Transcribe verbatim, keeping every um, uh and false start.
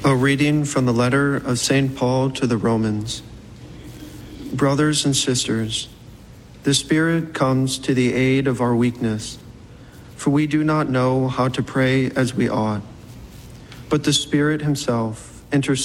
A reading from the letter of Saint Paul to the Romans. Brothers and sisters, the Spirit comes to the aid of our weakness, for we do not know how to pray as we ought. But the Spirit himself intercedes